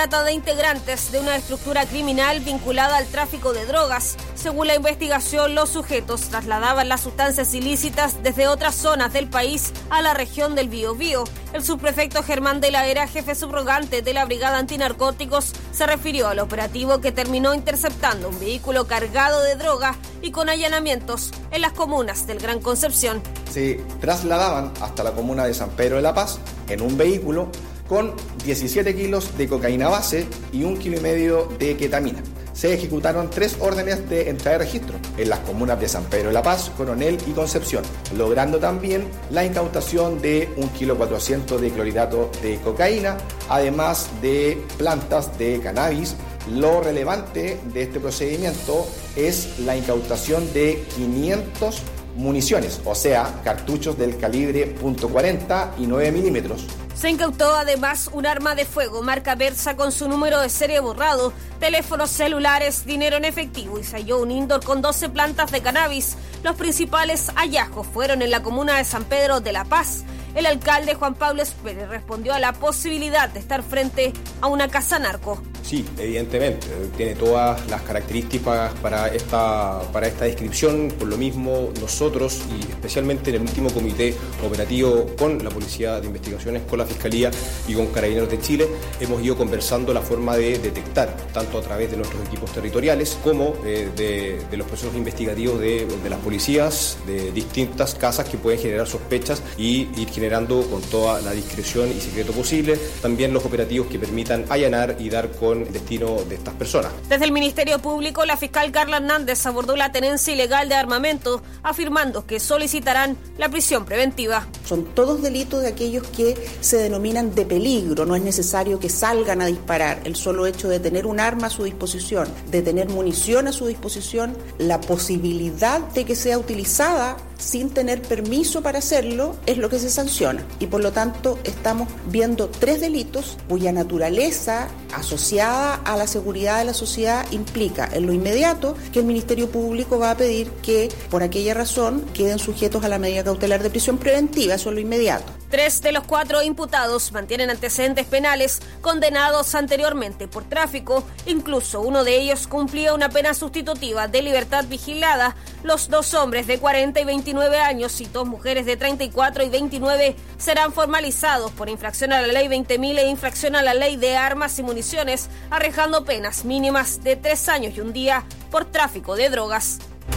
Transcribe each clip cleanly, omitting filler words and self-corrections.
trata de integrantes de una estructura criminal vinculada al tráfico de drogas. Según la investigación, los sujetos trasladaban las sustancias ilícitas desde otras zonas del país a la región del Biobío. El subprefecto Germán de la Hera, jefe subrogante de la Brigada Antinarcóticos, se refirió al operativo que terminó interceptando un vehículo cargado de droga y con allanamientos en las comunas del Gran Concepción. Se trasladaban hasta la comuna de San Pedro de la Paz en un vehículo con 17 kilos de cocaína base y 1,5 kilos de ketamina. Se ejecutaron 3 órdenes de entrada de registro en las comunas de San Pedro de la Paz, Coronel y Concepción, logrando también la incautación de 1,4 kilos de clorhidrato de cocaína, además de plantas de cannabis. Lo relevante de este procedimiento es la incautación de 500 municiones, o sea, cartuchos del calibre .40 y 9 milímetros. Se incautó además un arma de fuego marca Versa con su número de serie borrado, teléfonos celulares, dinero en efectivo y se halló un indoor con 12 plantas de cannabis. Los principales hallazgos fueron en la comuna de San Pedro de la Paz. El alcalde Juan Pablo Espere respondió a la posibilidad de estar frente a una casa narco. Sí, evidentemente, tiene todas las características para esta descripción. Por lo mismo, nosotros, y especialmente en el último comité operativo con la Policía de Investigaciones, con la Fiscalía y con Carabineros de Chile, hemos ido conversando la forma de detectar, tanto a través de nuestros equipos territoriales como de los procesos investigativos de las policías, de distintas casas que pueden generar sospechas y ir generando con toda la discreción y secreto posible también los operativos que permitan allanar y dar con el destino de estas personas. Desde el Ministerio Público, la fiscal Carla Hernández abordó la tenencia ilegal de armamento, afirmando que solicitarán la prisión preventiva. Son todos delitos de aquellos que se denominan de peligro. No es necesario que salgan a disparar. El solo hecho de tener un arma a su disposición, de tener munición a su disposición, la posibilidad de que sea utilizada sin tener permiso para hacerlo, es lo que se sanciona. Y por lo tanto estamos viendo 3 delitos cuya naturaleza asociada a la seguridad de la sociedad implica en lo inmediato que el Ministerio Público va a pedir que por aquella razón queden sujetos a la medida cautelar de prisión preventiva. Eso es lo inmediato. 3 de los 4 imputados mantienen antecedentes penales condenados anteriormente por tráfico. Incluso uno de ellos cumplía una pena sustitutiva de libertad vigilada. Los 2 hombres de 40 y 29 años y 2 mujeres de 34 y 29 serán formalizados por infracción a la ley 20.000 e infracción a la ley de armas y municiones, arriesgando penas mínimas de 3 años y 1 día por tráfico de drogas.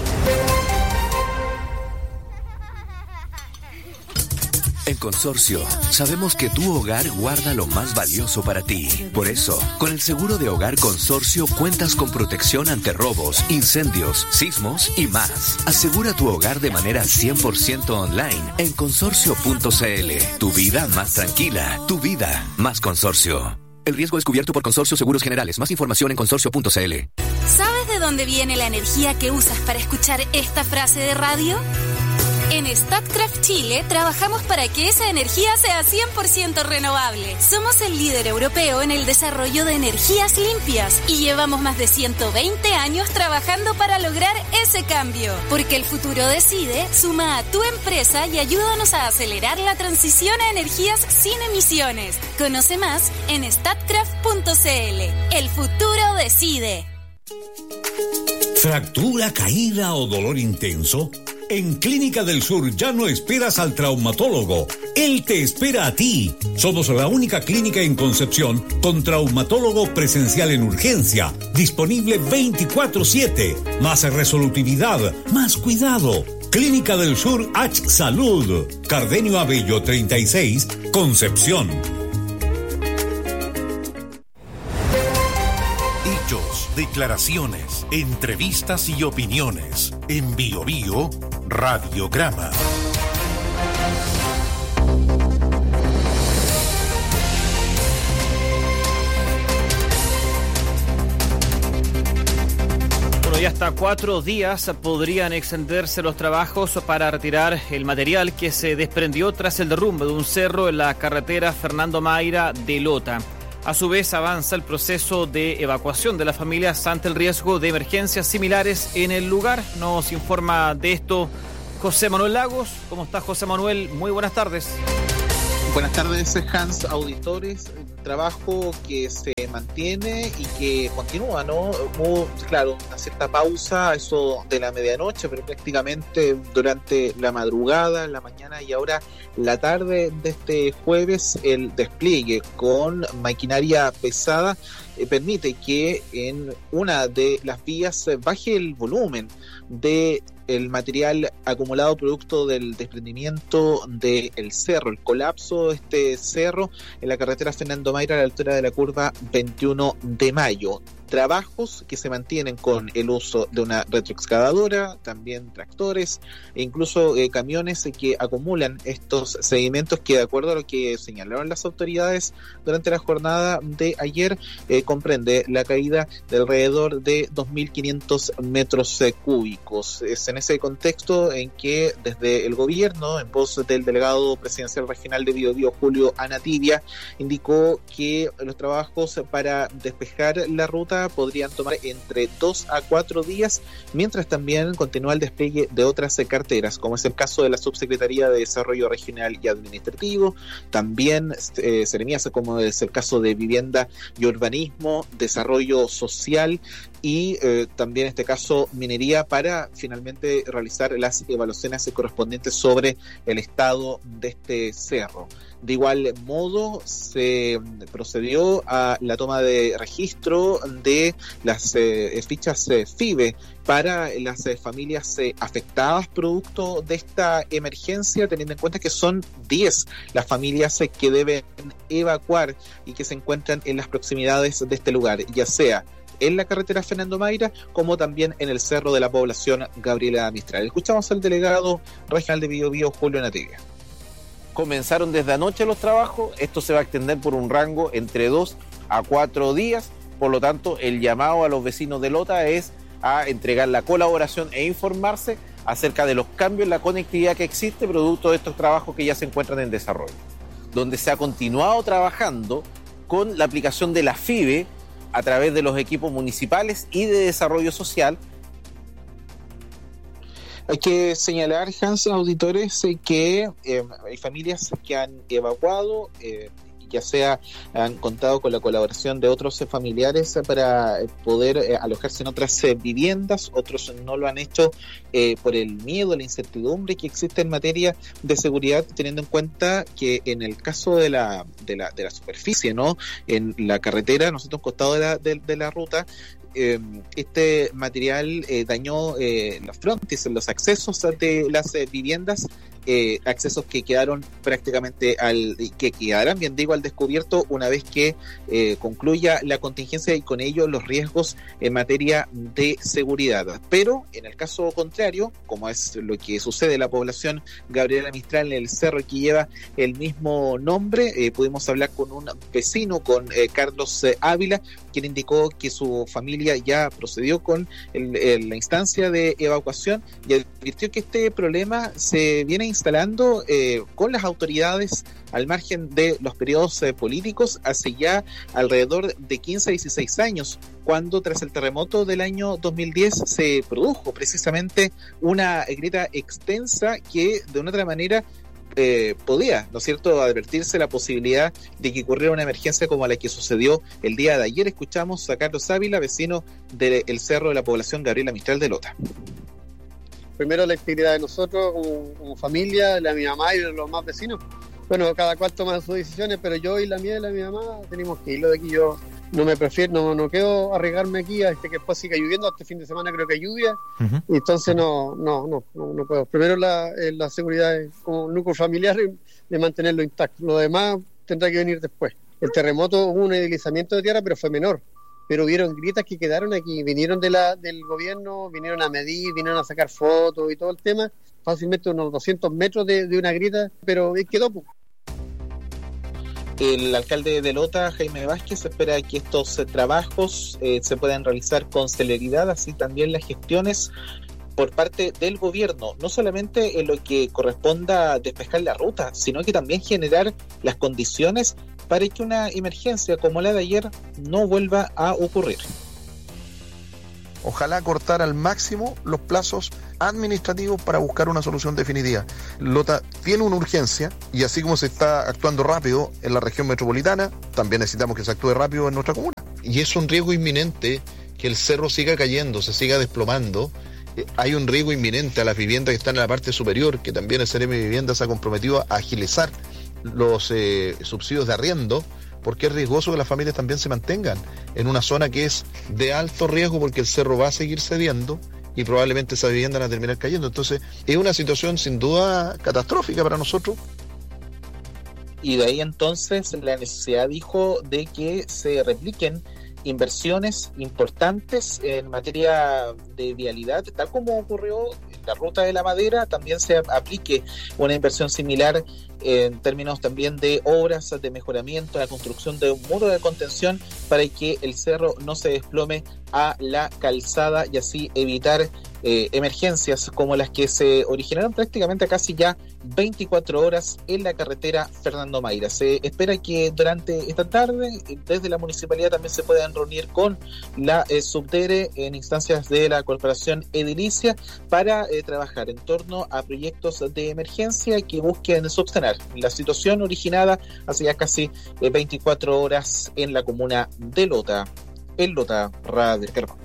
En Consorcio, sabemos que tu hogar guarda lo más valioso para ti. Por eso, con el seguro de hogar Consorcio cuentas con protección ante robos, incendios, sismos y más. Asegura tu hogar de manera 100% online en consorcio.cl. Tu vida más tranquila, tu vida más Consorcio. El riesgo es cubierto por Consorcio Seguros Generales. Más información en consorcio.cl. ¿Sabes de dónde viene la energía que usas para escuchar esta frase de radio? En Statkraft Chile trabajamos para que esa energía sea 100% renovable. Somos el líder europeo en el desarrollo de energías limpias y llevamos más de 120 años trabajando para lograr ese cambio. Porque el futuro decide, suma a tu empresa y ayúdanos a acelerar la transición a energías sin emisiones. Conoce más en statkraft.cl. El futuro decide. ¿Fractura, caída o dolor intenso? En Clínica del Sur ya no esperas al traumatólogo. Él te espera a ti. Somos la única clínica en Concepción con traumatólogo presencial en urgencia, disponible 24/7. Más resolutividad, más cuidado. Clínica del Sur H Salud. Cardenio Abello 36, Concepción. Hechos, declaraciones, entrevistas y opiniones. En Bio Bio Radiograma. Bueno, y hasta 4 días podrían extenderse los trabajos para retirar el material que se desprendió tras el derrumbe de un cerro en la carretera Fernando Mayra de Lota. A su vez, avanza el proceso de evacuación de las familias ante el riesgo de emergencias similares en el lugar. Nos informa de esto José Manuel Lagos. ¿Cómo está, José Manuel? Muy buenas tardes. Buenas tardes, Hans, auditores. Trabajo que se mantiene y que continúa, ¿no? Hubo, claro, una cierta pausa, eso de la medianoche, pero prácticamente durante la madrugada, la mañana y ahora la tarde de este jueves, el despliegue con maquinaria pesada permite que en una de las vías baje el volumen de el material acumulado producto del desprendimiento del cerro, el colapso de este cerro en la carretera Fernando Mayra a la altura de la curva 21 de Mayo. Trabajos que se mantienen con el uso de una retroexcavadora, también tractores e incluso camiones que acumulan estos sedimentos que, de acuerdo a lo que señalaron las autoridades durante la jornada de ayer, comprende la caída de alrededor de 2.500 metros cúbicos. Es en ese contexto en que desde el gobierno, en voz del delegado presidencial regional de Biobío, Julio Anatibia, indicó que los trabajos para despejar la ruta podrían tomar entre 2 a 4 días, mientras también continúa el despliegue de otras carteras, como es el caso de la Subsecretaría de Desarrollo Regional y Administrativo, también seremías como es el caso de Vivienda y Urbanismo, Desarrollo Social y también en este caso minería, para finalmente realizar las evaluaciones correspondientes sobre el estado de este cerro. De igual modo, se procedió a la toma de registro de las fichas FIBE para las familias afectadas producto de esta emergencia, teniendo en cuenta que son 10 las familias que deben evacuar y que se encuentran en las proximidades de este lugar, ya sea en la carretera Fernando Mayra, como también en el cerro de la población Gabriela Mistral. Escuchamos al delegado regional de Biobío, Julio Anatibia. Comenzaron desde anoche los trabajos, esto se va a extender por un rango entre 2 a 4 días, por lo tanto el llamado a los vecinos de Lota es a entregar la colaboración e informarse acerca de los cambios en la conectividad que existe producto de estos trabajos que ya se encuentran en desarrollo, donde se ha continuado trabajando con la aplicación de la FIBE a través de los equipos municipales y de desarrollo social. Hay que señalar, Hans, auditores, que hay familias que han evacuado, ya sea han contado con la colaboración de otros familiares para poder alojarse en otras viviendas, otros no lo han hecho por el miedo, la incertidumbre que existe en materia de seguridad, teniendo en cuenta que en el caso de la superficie, ¿no?, en la carretera, nosotros costado de la ruta, este material dañó los frontis, los accesos de las viviendas, accesos que quedaron prácticamente que quedarán, bien digo, al descubierto una vez que concluya la contingencia y con ello los riesgos en materia de seguridad. Pero en el caso contrario, como es lo que sucede en la población Gabriela Mistral, en el cerro que lleva el mismo nombre, pudimos hablar con un vecino, con Carlos Ávila, quien indicó que su familia ya procedió con la instancia de evacuación y advirtió que este problema se viene instalando con las autoridades al margen de los periodos políticos hace ya alrededor de 15 a 16 años, cuando tras el terremoto del año 2010 se produjo precisamente una grieta extensa que de una otra manera podía, ¿no es cierto?, advertirse la posibilidad de que ocurriera una emergencia como la que sucedió el día de ayer. Escuchamos a Carlos Ávila, vecino del cerro de la población Gabriela Mistral de Lota. Primero la integridad de nosotros como familia, la de mi mamá y de los más vecinos. Bueno, cada cual toma sus decisiones, pero yo y la mía y la de mi mamá tenemos que irlo de aquí. Yo no me prefiero, no quiero arriesgarme aquí a que después siga lloviendo. Este fin de semana creo que hay lluvia, y entonces no puedo. Primero la seguridad como núcleo familiar de mantenerlo intacto. Lo demás tendrá que venir después. El terremoto hubo un deslizamiento de tierra, pero fue menor. Pero hubieron grietas que quedaron aquí, vinieron del gobierno, vinieron a medir, vinieron a sacar fotos y todo el tema, fácilmente unos 200 metros de una grieta, pero quedó. El alcalde de Lota, Jaime Vázquez, espera que estos trabajos se puedan realizar con celeridad, así también las gestiones por parte del gobierno, no solamente en lo que corresponda a despejar la ruta, sino que también generar las condiciones para que una emergencia como la de ayer no vuelva a ocurrir. Ojalá cortar al máximo los plazos administrativos para buscar una solución definitiva. Lota tiene una urgencia y así como se está actuando rápido en la región metropolitana, también necesitamos que se actúe rápido en nuestra comuna. Y es un riesgo inminente que el cerro siga cayendo, se siga desplomando. Hay un riesgo inminente a las viviendas que están en la parte superior, que también el Ceremi Vivienda se ha comprometido a agilizar los subsidios de arriendo, porque es riesgoso que las familias también se mantengan en una zona que es de alto riesgo, porque el cerro va a seguir cediendo y probablemente esas viviendas van a terminar cayendo. Entonces es una situación sin duda catastrófica para nosotros. Y de ahí entonces la necesidad, dijo, de que se repliquen inversiones importantes en materia de vialidad, tal como ocurrió en la Ruta de la Madera, también se aplique una inversión similar en términos también de obras de mejoramiento, la construcción de un muro de contención para que el cerro no se desplome a la calzada y así evitar emergencias como las que se originaron prácticamente casi ya 24 horas en la carretera Fernando Mayra. Se espera que durante esta tarde desde la municipalidad también se puedan reunir con la Subdere en instancias de la Corporación Edilicia para trabajar en torno a proyectos de emergencia que busquen subsanar la situación originada hace ya casi 24 horas en la comuna de Lota. En Lota, Radio Carpa.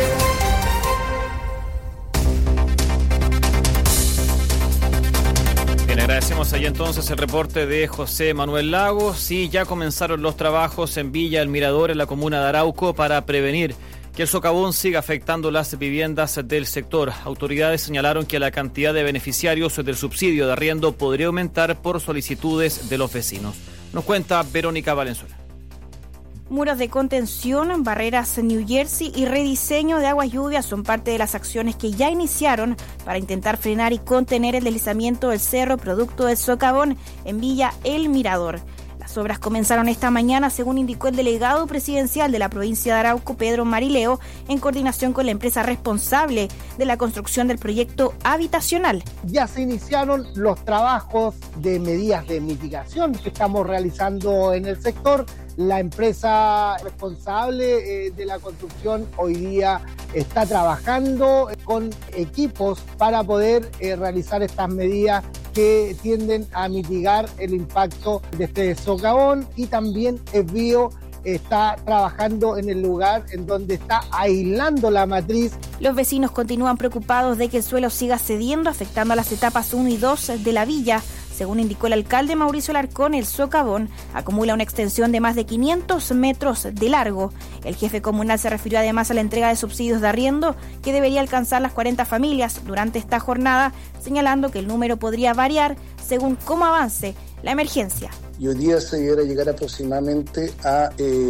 Agradecemos ahí entonces el reporte de José Manuel Lagos. Sí, ya comenzaron los trabajos en Villa El Mirador, en la comuna de Arauco, para prevenir que el socavón siga afectando las viviendas del sector. Autoridades señalaron que la cantidad de beneficiarios del subsidio de arriendo podría aumentar por solicitudes de los vecinos. Nos cuenta Verónica Valenzuela. Muros de contención, barreras en New Jersey y rediseño de aguas lluvias son parte de las acciones que ya iniciaron para intentar frenar y contener el deslizamiento del cerro producto del socavón en Villa El Mirador. Las obras comenzaron esta mañana, según indicó el delegado presidencial de la provincia de Arauco, Pedro Marileo, en coordinación con la empresa responsable de la construcción del proyecto habitacional. Ya se iniciaron los trabajos de medidas de mitigación que estamos realizando en el sector. La empresa responsable de la construcción hoy día está trabajando con equipos para poder realizar estas medidas que tienden a mitigar el impacto de este socavón, y también Esbio está trabajando en el lugar en donde está aislando la matriz. Los vecinos continúan preocupados de que el suelo siga cediendo, afectando a las etapas 1 y 2 de la villa. Según indicó el alcalde Mauricio Larcón, el socavón acumula una extensión de más de 500 metros de largo. El jefe comunal se refirió además a la entrega de subsidios de arriendo que debería alcanzar las 40 familias durante esta jornada, señalando que el número podría variar según cómo avance la emergencia. Y hoy día se debiera llegar aproximadamente a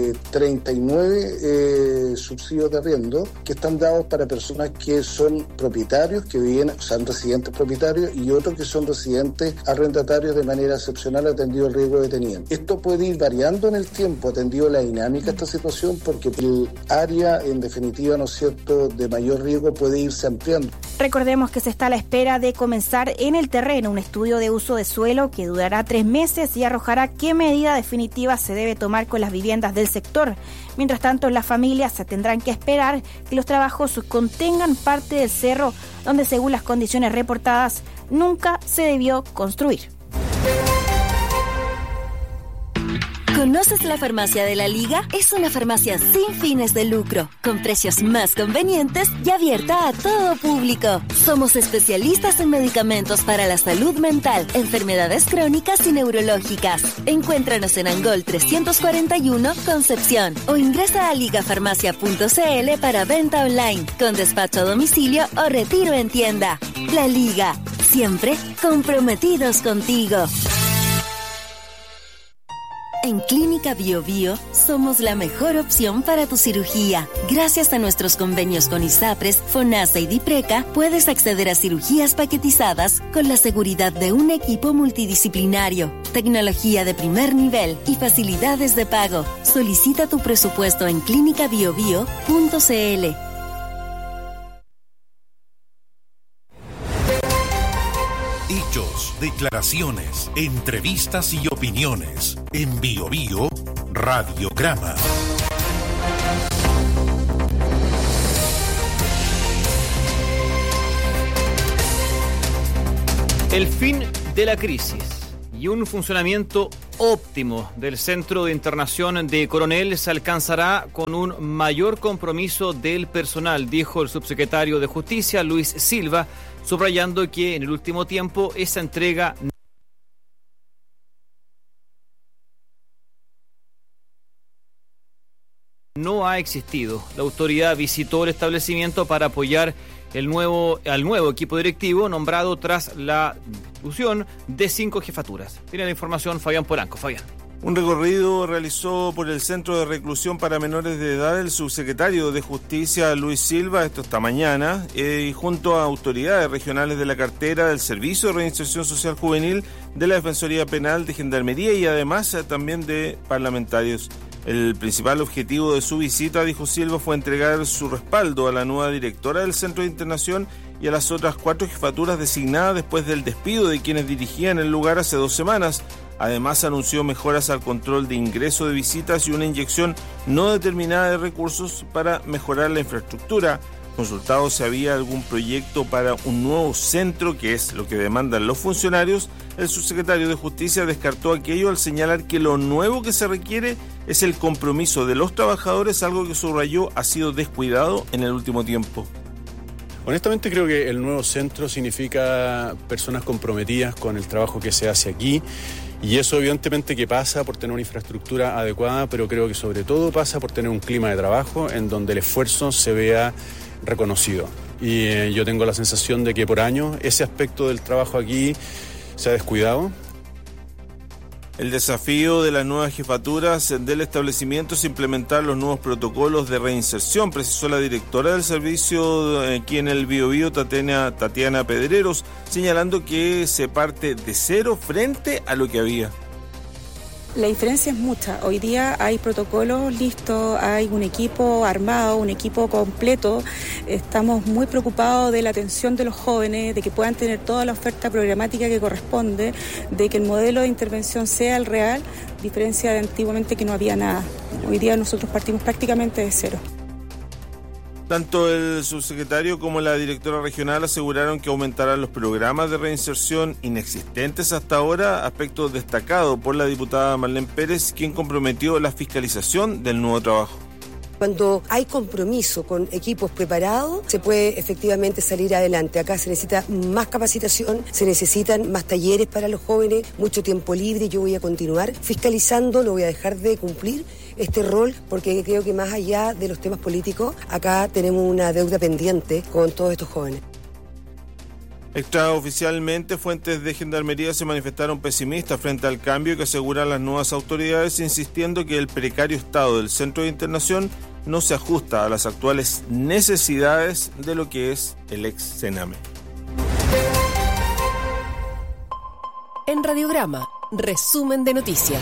39 subsidios de arriendo que están dados para personas que son propietarios, que viven, son residentes propietarios, y otros que son residentes arrendatarios de manera excepcional, atendido el riesgo que tenían. Esto puede ir variando en el tiempo, atendido la dinámica de esta situación, porque el área, en definitiva, ¿no es cierto?, de mayor riesgo puede irse ampliando. Recordemos que se está a la espera de comenzar en el terreno un estudio de uso de suelo que durará 3 meses y arrojará qué medida definitiva se debe tomar con las viviendas del sector. Mientras tanto, las familias tendrán que esperar que los trabajos contengan parte del cerro donde, según las condiciones reportadas, nunca se debió construir. ¿Conoces la Farmacia de la Liga? Es una farmacia sin fines de lucro, con precios más convenientes y abierta a todo público. Somos especialistas en medicamentos para la salud mental, enfermedades crónicas y neurológicas. Encuéntranos en Angol 341, Concepción, o ingresa a ligafarmacia.cl para venta online, con despacho a domicilio o retiro en tienda. La Liga, siempre comprometidos contigo. En Clínica Bio Bio somos la mejor opción para tu cirugía. Gracias a nuestros convenios con ISAPRES, FONASA y DIPRECA, puedes acceder a cirugías paquetizadas con la seguridad de un equipo multidisciplinario, tecnología de primer nivel y facilidades de pago. Solicita tu presupuesto en clinicabiobio.cl. Hechos, declaraciones, entrevistas y opiniones. En Bio Bio Radiograma. El fin de la crisis y un funcionamiento óptimo del Centro de Internación de Coronel se alcanzará con un mayor compromiso del personal, dijo el subsecretario de Justicia, Luis Silva, subrayando que en el último tiempo esa entrega no ha existido. La autoridad visitó el establecimiento para apoyar al nuevo equipo directivo nombrado tras la fusión de 5 jefaturas. Tiene la información Fabián Polanco. Fabián. Un recorrido realizó por el Centro de Reclusión para Menores de Edad el subsecretario de Justicia Luis Silva, esto esta mañana, y junto a autoridades regionales de la cartera del Servicio de Reinserción Social Juvenil, de la Defensoría Penal, de Gendarmería y además también de parlamentarios. El principal objetivo de su visita, dijo Silva, fue entregar su respaldo a la nueva directora del Centro de Internación y a las otras 4 jefaturas designadas después del despido de quienes dirigían el lugar hace 2 semanas. Además, anunció mejoras al control de ingreso de visitas y una inyección no determinada de recursos para mejorar la infraestructura. Consultado si había algún proyecto para un nuevo centro, que es lo que demandan los funcionarios, el subsecretario de Justicia descartó aquello al señalar que lo nuevo que se requiere es el compromiso de los trabajadores, algo que subrayó ha sido descuidado en el último tiempo. Honestamente creo que el nuevo centro significa personas comprometidas con el trabajo que se hace aquí. Y eso evidentemente que pasa por tener una infraestructura adecuada, pero creo que sobre todo pasa por tener un clima de trabajo en donde el esfuerzo se vea reconocido. Y yo tengo la sensación de que por años ese aspecto del trabajo aquí se ha descuidado. El desafío de las nuevas jefaturas del establecimiento es implementar los nuevos protocolos de reinserción, precisó la directora del servicio aquí en el Biobío, Tatiana Pedreros, señalando que se parte de cero frente a lo que había. La diferencia es mucha. Hoy día hay protocolos listos, hay un equipo armado, un equipo completo. Estamos muy preocupados de la atención de los jóvenes, de que puedan tener toda la oferta programática que corresponde, de que el modelo de intervención sea el real, diferencia de antiguamente que no había nada. Hoy día nosotros partimos prácticamente de cero. Tanto el subsecretario como la directora regional aseguraron que aumentarán los programas de reinserción inexistentes hasta ahora, aspecto destacado por la diputada Marlene Pérez, quien comprometió la fiscalización del nuevo trabajo. Cuando hay compromiso con equipos preparados, se puede efectivamente salir adelante. Acá se necesita más capacitación, se necesitan más talleres para los jóvenes, mucho tiempo libre. Yo voy a continuar fiscalizando, no voy a dejar de cumplir este rol, porque creo que más allá de los temas políticos, acá tenemos una deuda pendiente con todos estos jóvenes. Extraoficialmente, fuentes de Gendarmería se manifestaron pesimistas frente al cambio que aseguran las nuevas autoridades, insistiendo que el precario estado del Centro de Internación no se ajusta a las actuales necesidades de lo que es el ex Sename. En Radiograma, resumen de noticias.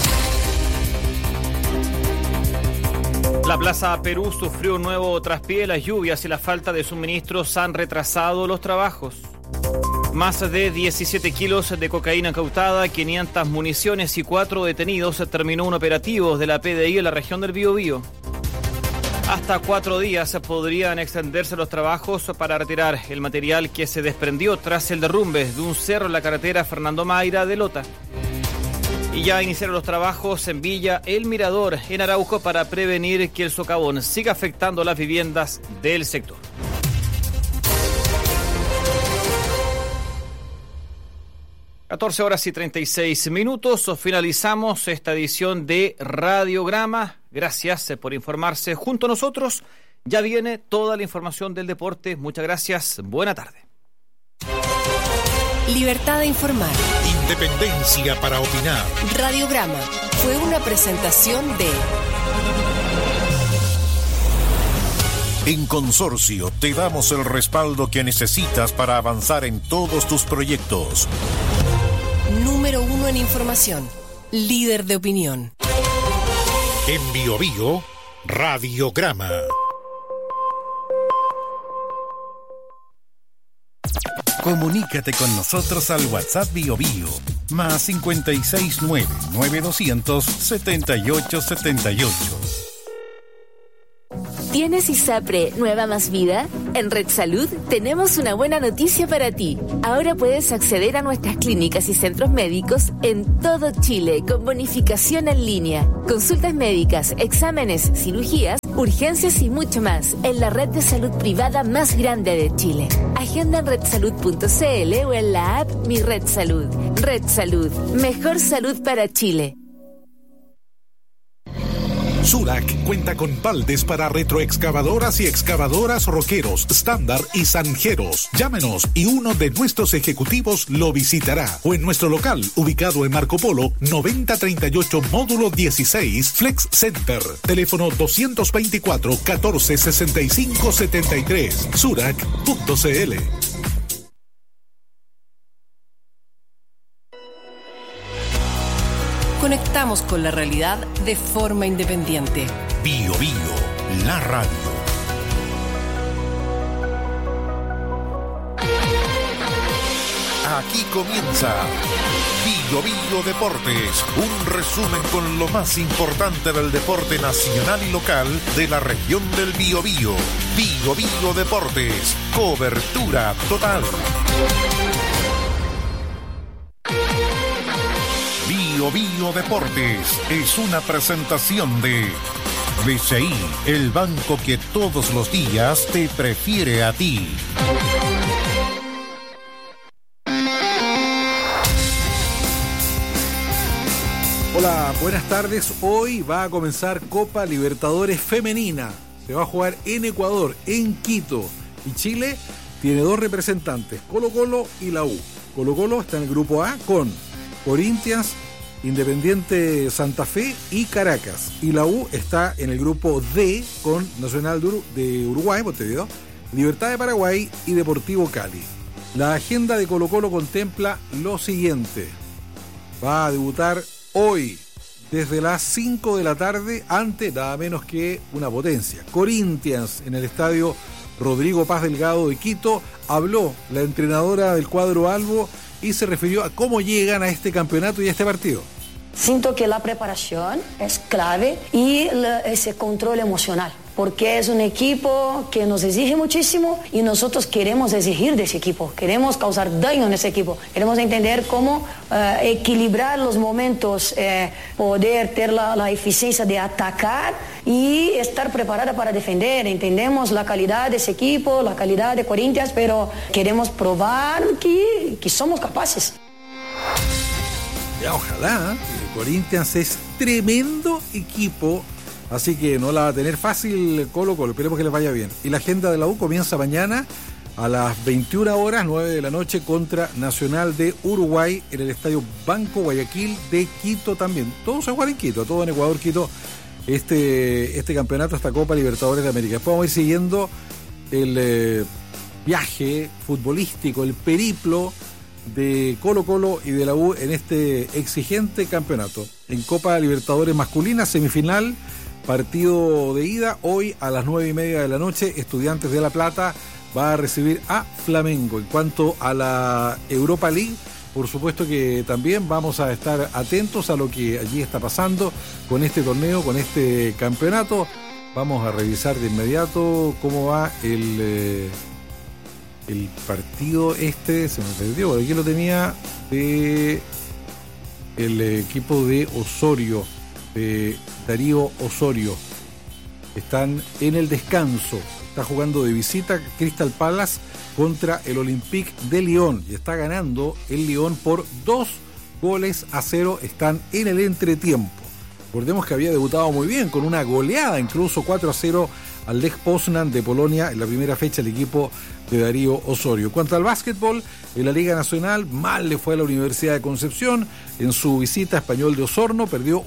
La Plaza Perú sufrió un nuevo traspié. Las lluvias y la falta de suministros han retrasado los trabajos. Más de 17 kilos de cocaína incautada, 500 municiones y 4 detenidos. Terminó un operativo de la PDI en la región del Biobío. Hasta 4 días podrían extenderse los trabajos para retirar el material que se desprendió tras el derrumbe de un cerro en la carretera Fernando Mayra de Lota. Y ya iniciaron los trabajos en Villa El Mirador, en Arauco, para prevenir que el socavón siga afectando las viviendas del sector. (14:36). Finalizamos esta edición de Radiograma. Gracias por informarse junto a nosotros. Ya viene toda la información del deporte. Muchas gracias. Buena tarde. Libertad de informar. Independencia para opinar. Radiograma fue una presentación de... En Consorcio te damos el respaldo que necesitas para avanzar en todos tus proyectos. Número 1 en información. Líder de opinión. En Biobío, Radiograma. Comunícate con nosotros al WhatsApp Biobío, más 569-9200-7878. ¿Tienes ISAPRE Nueva Más Vida? En Red Salud tenemos una buena noticia para ti. Ahora puedes acceder a nuestras clínicas y centros médicos en todo Chile con bonificación en línea. Consultas médicas, exámenes, cirugías, urgencias y mucho más en la red de salud privada más grande de Chile. Agenda en redsalud.cl o en la app Mi Red Salud. Red Salud, mejor salud para Chile. Surac cuenta con baldes para retroexcavadoras y excavadoras Roqueros, Estándar y Zanjeros. Llámenos y uno de nuestros ejecutivos lo visitará. O en nuestro local, ubicado en Marco Polo, 9038 módulo 16, Flex Center. Teléfono 224 14 65 73. Surac.cl. Conectamos con la realidad de forma independiente. Bio Bio, la radio. Aquí comienza Bio Bio Deportes, un resumen con lo más importante del deporte nacional y local de la región del Biobío. Bio Bio Deportes, cobertura total. Bio Bio Deportes es una presentación de BCI, el banco que todos los días te prefiere a ti. Hola, buenas tardes. Hoy va a comenzar Copa Libertadores Femenina. Se va a jugar en Ecuador, en Quito. Y Chile tiene dos representantes, Colo-Colo y la U. Colo-Colo está en el grupo A con Corinthians, Independiente Santa Fe y Caracas. Y la U está en el grupo D con Nacional de Uruguay, Montevideo, Libertad de Paraguay y Deportivo Cali. La agenda de Colo-Colo contempla lo siguiente. Va a debutar hoy desde las 5 de la tarde ante nada menos que una potencia, Corinthians, en el estadio Rodrigo Paz Delgado de Quito. Habló la entrenadora del cuadro albo y se refirió a cómo llegan a este campeonato y a este partido. Siento que la preparación es clave y ese control emocional, porque es un equipo que nos exige muchísimo y nosotros queremos exigir de ese equipo, queremos causar daño en ese equipo, queremos entender cómo equilibrar los momentos, poder tener la eficiencia de atacar y estar preparada para defender. Entendemos la calidad de ese equipo, la calidad de Corinthians, pero queremos probar que somos capaces. Ya, ojalá. Corinthians es tremendo equipo, así que no la va a tener fácil Colo-Colo. Esperemos que les vaya bien. Y la agenda de la U comienza mañana a las 21 horas, 9 de la noche, contra Nacional de Uruguay en el estadio Banco Guayaquil de Quito también. Todos se juegan en Quito, todo en Ecuador, Quito, este campeonato, esta Copa Libertadores de América. Después vamos a ir siguiendo el viaje futbolístico, el periplo de Colo-Colo y de la U en este exigente campeonato. En Copa Libertadores masculina, semifinal, partido de ida, hoy a las 9:30 de la noche, Estudiantes de La Plata va a recibir a Flamengo. En cuanto a la Europa League, por supuesto que también vamos a estar atentos a lo que allí está pasando con este torneo, con este campeonato. Vamos a revisar de inmediato cómo va el partido se me perdió, por aquí lo tenía, de el equipo de Osorio, de Darío Osorio. Están en el descanso, está jugando de visita Crystal Palace contra el Olympique de Lyon y está ganando el Lyon por 2-0, están en el entretiempo. Recordemos que había debutado muy bien, con una goleada, incluso 4-0 al Lech Poznan de Polonia en la primera fecha el equipo de Darío Osorio. En cuanto al básquetbol, en la Liga Nacional, mal le fue a la Universidad de Concepción. En su visita a Español de Osorno, perdió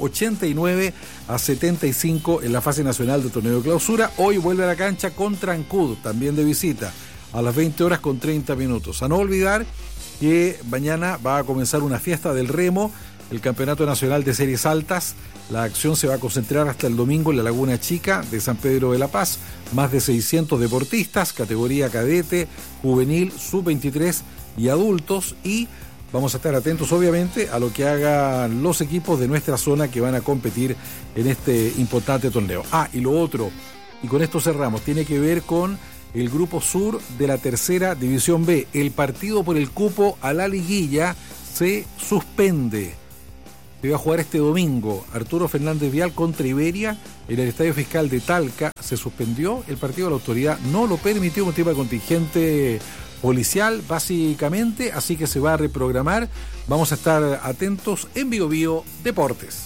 89-75 en la fase nacional del torneo de clausura. Hoy vuelve a la cancha contra Ancud, también de visita, a las 20 horas con 30 minutos. A no olvidar que mañana va a comenzar una fiesta del remo, el Campeonato Nacional de Series Altas. La acción se va a concentrar hasta el domingo en la Laguna Chica de San Pedro de la Paz. Más de 600 deportistas, categoría cadete, juvenil, sub-23 y adultos. Y vamos a estar atentos, obviamente, a lo que hagan los equipos de nuestra zona que van a competir en este importante torneo. Y lo otro, y con esto cerramos, tiene que ver con el Grupo Sur de la Tercera División B. El partido por el cupo a la liguilla se suspende. Se va a jugar este domingo Arturo Fernández Vial contra Iberia en el Estadio Fiscal de Talca. Se suspendió el partido, la autoridad no lo permitió, un tipo de contingente policial básicamente, así que se va a reprogramar. Vamos a estar atentos en Bio Bio Deportes.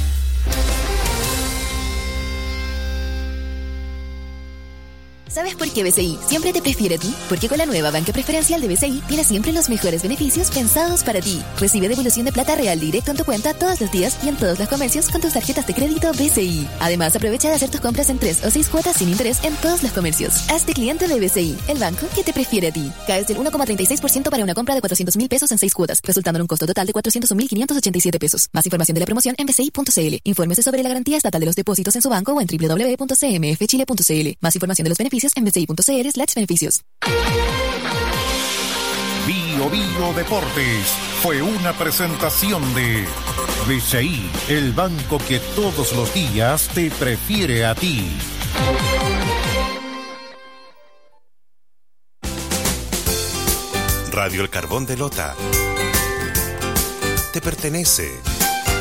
¿Sabes por qué BCI siempre te prefiere a ti? Porque con la nueva banca preferencial de BCI tienes siempre los mejores beneficios pensados para ti. Recibe devolución de plata real directo en tu cuenta todos los días y en todos los comercios con tus tarjetas de crédito BCI. Además, aprovecha de hacer tus compras en 3 o 6 cuotas sin interés en todos los comercios. Hazte cliente de BCI, el banco que te prefiere a ti. Caes del 1,36% para una compra de 400.000 pesos en 6 cuotas, resultando en un costo total de 401.587 pesos. Más información de la promoción en bci.cl. Infórmese sobre la garantía estatal de los depósitos en su banco o en www.cmfchile.cl. Más información de los beneficios en bci.cl/beneficios. Bio Bio Deportes fue una presentación de BCI, el banco que todos los días te prefiere a ti. Radio El Carbón de Lota te pertenece.